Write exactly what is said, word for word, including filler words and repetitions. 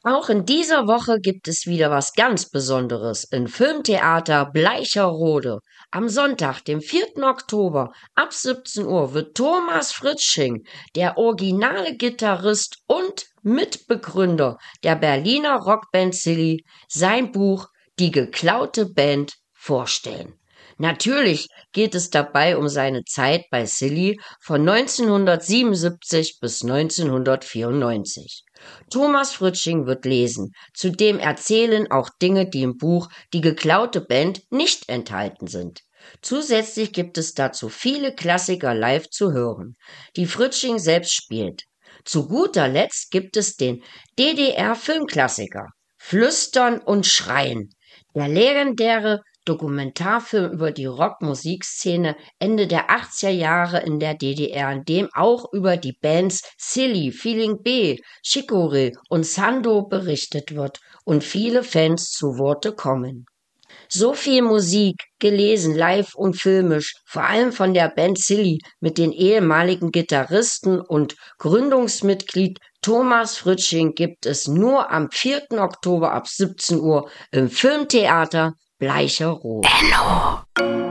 Auch in dieser Woche gibt es wieder was ganz Besonderes im Filmtheater Bleicherode. Am Sonntag, dem vierten Oktober ab siebzehn Uhr wird Thomas Fritzsching, der originale Gitarrist und Mitbegründer der Berliner Rockband Silly, sein Buch Die geklaute Band vorstellen. Natürlich geht es dabei um seine Zeit bei Silly von neunzehnhundertsiebenundsiebzig bis neunzehnhundertvierundneunzig. Thomas Fritzsching wird lesen. Zudem erzählen auch Dinge, die im Buch Die geklaute Band nicht enthalten sind. Zusätzlich gibt es dazu viele Klassiker live zu hören, die Fritzsching selbst spielt. Zu guter Letzt gibt es den D D R-Filmklassiker Flüstern und Schreien. Der legendäre Dokumentarfilm über die Rockmusikszene Ende der achtziger Jahre in der D D R, in dem auch über die Bands Silly, Feeling B, Chicorée und Sando berichtet wird und viele Fans zu Worte kommen. So viel Musik, gelesen, live und filmisch, vor allem von der Band Silly mit den ehemaligen Gitarristen und Gründungsmitglied Thomas Fritzsching gibt es nur am vierten Oktober ab siebzehn Uhr im Filmtheater Bleicherode. Benno.